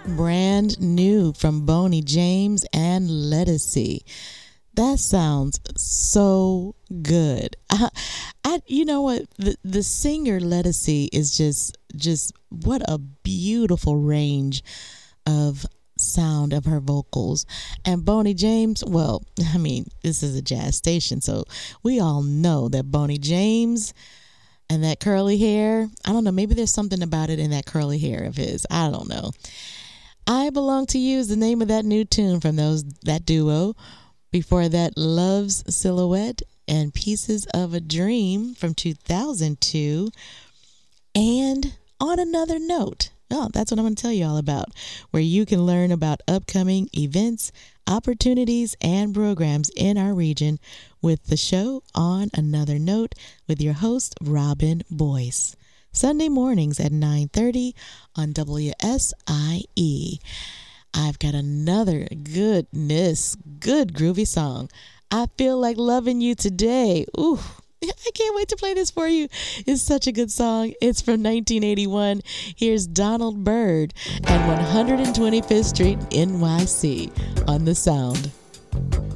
brand new from Boney James and Lettucey. That sounds so good. You know what? The singer Lettucey is just what a beautiful range of sound of her vocals. And Boney James, well, I mean, this is a jazz station, so we all know that Boney James and that curly hair, I don't know, maybe there's something about it in that curly hair of his. I don't know. I Belong to You is the name of that new tune from that duo. Before that, Love's Silhouette and Pieces of a Dream from 2002. And On Another Note, that's what I'm going to tell you all about, where you can learn about upcoming events, opportunities, and programs in our region with the show On Another Note with your host, Robin Boyce. Sunday mornings at 9:30 on WSIE. I've got another good groovy song. I Feel Like Loving You Today. Ooh, I can't wait to play this for you. It's such a good song. It's from 1981. Here's Donald Byrd and 125th Street NYC on The Sound.